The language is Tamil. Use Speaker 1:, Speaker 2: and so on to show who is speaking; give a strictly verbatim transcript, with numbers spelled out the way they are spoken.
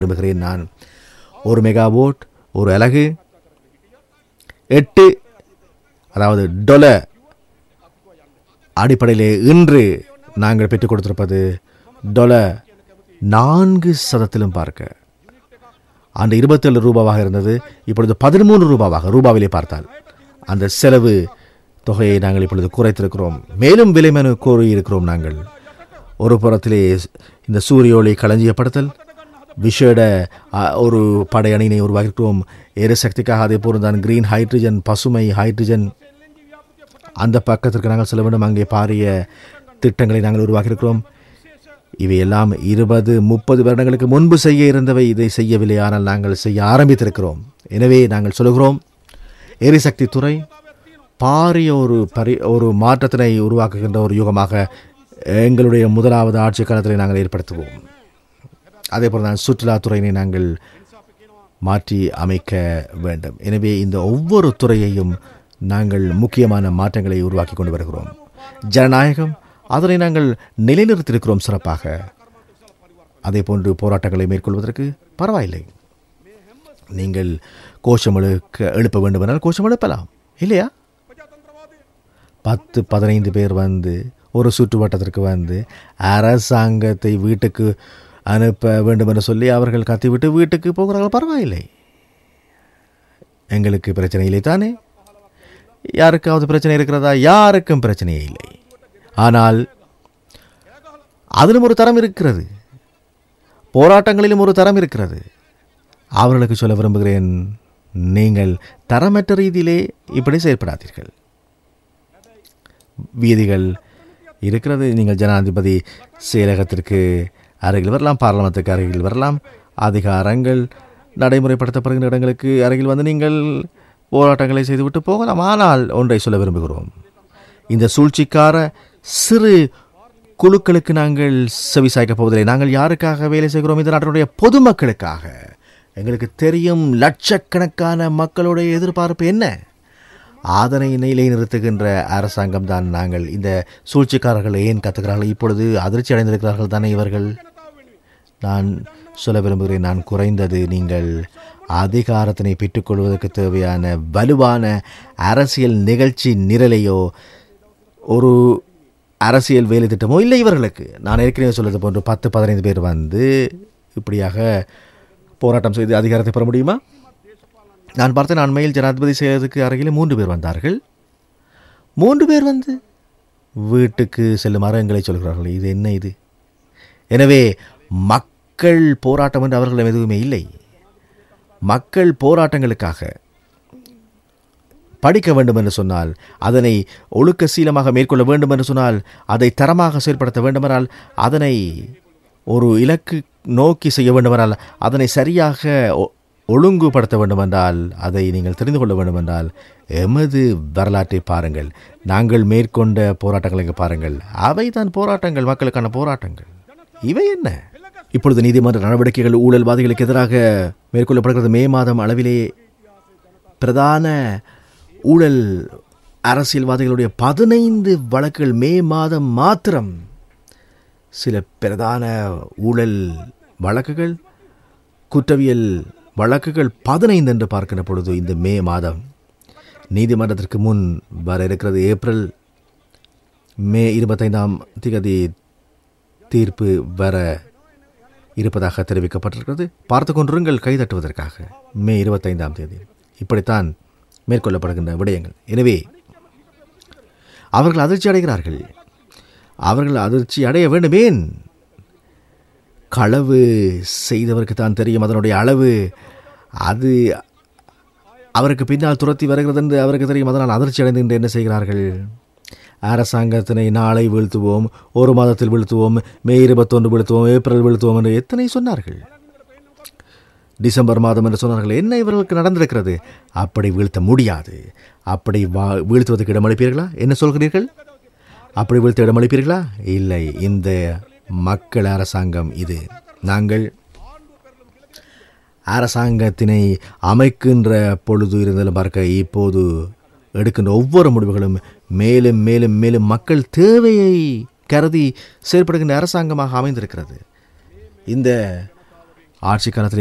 Speaker 1: விரும்புகிறேன். நான் ஒரு மெகாவோட் ஒரு அலகு எட்டு அதாவது டொலர் அடிப்படையிலே இன்று நாங்கள் பெற்றுக் கொடுத்திருப்பது டொலர் நான்கு சதத்திலும் பார்க்க அந்த இருபத்தி ஏழு ரூபாவாக இருந்தது. இப்பொழுது பதிமூன்று ரூபாவாக ரூபாவிலே பார்த்தால் அந்த செலவு தொகையை நாங்கள் இப்பொழுது குறைத்திருக்கிறோம். மேலும் விலை மனு கோரியிருக்கிறோம். நாங்கள் ஒரு புறத்திலே இந்த சூரிய ஒளி களஞ்சியப்படுத்தல் விஷேட ஒரு படையணியினை உருவாக்கியிருக்கிறோம். எரிசக்திக்காக அதே போல் தான் கிரீன் ஹைட்ரஜன் பசுமை ஹைட்ரஜன் அந்த பக்கத்திற்கு நாங்கள் செல்ல வேண்டும். அங்கே பாரிய திட்டங்களை நாங்கள் உருவாக்கியிருக்கிறோம். இவையெல்லாம் இருபது முப்பது வருடங்களுக்கு முன்பு செய்ய இருந்தவை. இதை செய்யவில்லை, ஆனால் நாங்கள் செய்ய ஆரம்பித்திருக்கிறோம். எனவே நாங்கள் சொல்கிறோம், எரிசக்தி துறை பாரிய ஒரு பரி ஒரு மாற்றத்தினை உருவாக்குகின்ற ஒரு யுகமாக எங்களுடைய முதலாவது ஆட்சி காலத்தில் நாங்கள் ஏற்படுத்துவோம். அதே போல் தான் சுற்றுலாத்துறையினை நாங்கள் மாற்றி அமைக்க வேண்டும். எனவே இந்த ஒவ்வொரு துறையையும் நாங்கள் முக்கியமான மாற்றங்களை உருவாக்கி கொண்டு வருகிறோம். ஜனநாயகம் அதனை நாங்கள் நிலைநிறுத்தியிருக்கிறோம் சிறப்பாக. அதே போன்று போராட்டங்களை மேற்கொள்வதற்கு பரவாயில்லை. நீங்கள் கோஷம் எழுக்க எழுப்ப வேண்டுமென்றால் கோஷம் எழுப்பலாம், இல்லையா? பத்து பதினைந்து பேர் வந்து ஒரு சுற்றுவட்டத்திற்கு வந்து அரசாங்கத்தை வீட்டுக்கு அனுப்ப வேண்டும் என்று சொல்லி அவர்கள் கத்திவிட்டு வீட்டுக்கு போகிறார்கள், பரவாயில்லை. எங்களுக்கு பிரச்சனை இல்லை தானே? யாருக்காவது பிரச்சனை இருக்கிறதா? யாருக்கும் பிரச்சனையே இல்லை. ஆனால் அதிலும் ஒரு தரம் இருக்கிறது, போராட்டங்களிலும் ஒரு தரம் இருக்கிறது. அவர்களுக்கு சொல்ல விரும்புகிறேன், நீங்கள் தரமற்ற ரீதியிலே இப்படி செயற்படாதீர்கள். வீதிகள் இருக்கிறது, நீங்கள் ஜனாதிபதி செயலகத்திற்கு அருகில் வரலாம், பார்லமெண்ட்டுக்கு அருகில் வரலாம், அதிகாரங்கள் நடைமுறைப்படுத்தப்படுகின்ற இடங்களுக்கு அருகில் வந்து நீங்கள் போராட்டங்களை செய்துவிட்டு போகலாம். ஆனால் ஒன்றை சொல்ல விரும்புகிறோம், இந்த சூழ்ச்சிக்கார சிறு குழுக்களுக்கு நாங்கள் செவிசாய்க்கப் போவதில்லை. நாங்கள் யாருக்காக வேலை செய்கிறோம்? இந்த நாட்டினுடைய பொதுமக்களுக்காக. எங்களுக்கு தெரியும் லட்சக்கணக்கான மக்களுடைய எதிர்பார்ப்பு என்ன. அதனை நிலைநிறுத்துகின்ற அரசாங்கம் தான் நாங்கள். இந்த சூழ்ச்சிக்காரர்கள் ஏன் கத்துக்கிறார்கள்? இப்பொழுது அதிர்ச்சி அடைந்திருக்கிறார்கள் தானே இவர்கள். நான் சொல்ல விரும்புகிறேன், நான் குறைந்தது நீங்கள் அதிகாரத்தினை பெற்றுக்கொள்வதற்கு தேவையான வலுவான அரசியல் நிகழ்ச்சி நிரலையோ ஒரு அரசியல் வேலை திட்டமோ இல்லை இவர்களுக்கு. நான் ஏற்கனவே சொல்வது போன்று பத்து பதினைந்து பேர் வந்து இப்படியாக போராட்டம் செய்து அதிகாரத்தை பெற முடியுமா? நான் பார்த்தேன், அண்மையில் ஜனாதிபதி செயலகத்துக்கு அருகில் மூன்று பேர் வந்தார்கள். மூன்று பேர் வந்து வீட்டுக்கு செல்லுமாறு எங்களை சொல்கிறார்கள். இது என்ன இது? எனவே மக்கள் போராட்டம் என்று அவர்களிடம் எதுவுமே இல்லை. மக்கள் போராட்டங்களுக்காக படிக்க வேண்டும் என்று சொன்னால், அதனை ஒழுக்க சீலமாக மேற்கொள்ள வேண்டும் என்று சொன்னால், அதை தரமாக செயல்படுத்த வேண்டுமென்றால், அதனை ஒரு இலக்கு நோக்கி செய்ய வேண்டுமென்றால், அதனை சரியாக ஒழுங்குபடுத்த வேண்டுமென்றால், அதை நீங்கள் தெரிந்து கொள்ள வேண்டுமென்றால் எமது வரலாற்றை பாருங்கள். நாங்கள் மேற்கொண்ட போராட்டங்களை பாருங்கள். அவை தான் போராட்டங்கள், மக்களுக்கான போராட்டங்கள். இவை என்ன? இப்பொழுது நீதிமன்ற நடவடிக்கைகள் ஊழல்வாதிகளுக்கு எதிராக மேற்கொள்ளப்படுகிறது. மே மாதம் அளவிலே பிரதான ஊழல் அரசியல்வாதிகளுடைய பதினைந்து வழக்குகள், மே மாதம் மாத்திரம் சில பிரதான ஊழல் வழக்குகள், குற்றவியல் வழக்குகள் பதினைந்து என்று பார்க்கின்ற பொழுது இந்த மே மாதம் நீதிமன்றத்திற்கு முன் வர இருக்கிறது. ஏப்ரல் மே இருபத்தைந்தாம் தேதி தீர்ப்பு வர இருப்பதாக தெரிவிக்கப்பட்டிருக்கிறது. பார்த்து கொண்டிருங்கள் கைதட்டுவதற்காக. மே இருபத்தைந்தாம் தேதி இப்படித்தான் மேற்கொள்ளப்படுகின்ற விடயங்கள். எனவே அவர்கள் அதிர்ச்சி அடைகிறார்கள். அவர்கள் அதிர்ச்சி அடைய வேண்டுமேன்? களவு செய்தவருக்கு தான் தெரியும் அதனுடைய அளவு. அது அவருக்கு பின்னால் துரத்தி வருகிறது என்று அவருக்கு தெரியும். அதனால் அதிர்ச்சி அடைந்து என்ன செய்கிறார்கள்? அரசாங்கத்தினை நாளை வீழ்த்துவோம், ஒரு மாதத்தில் வீழ்த்துவோம், மே இருபத்தொன்று வீழ்த்துவோம், ஏப்ரல் வீழ்த்துவோம் என்று எத்தனை சொன்னார்கள். டிசம்பர் மாதம் என்று சொன்னார்கள். என்ன இவர்களுக்கு நடந்திருக்கிறது? அப்படி வீழ்த்த முடியாது. அப்படி வா வீழ்த்துவதற்கு இடமளிப்பீர்களா? என்ன சொல்கிறீர்கள்? அப்படி வீழ்த்த இடமளிப்பீர்களா? இல்லை. இந்த மக்கள் அரசாங்கம் இது. நாங்கள் அரசாங்கத்தினை அமைக்கின்ற பொழுது இருந்தாலும் பார்க்க, இப்போது எடுக்கின்ற ஒவ்வொரு முடிவுகளும் மேலும் மேலும் மேலும் மக்கள் தேவையை கருதி செயல்படுகின்ற அரசாங்கமாக அமைந்திருக்கிறது. இந்த ஆட்சி காலத்தில்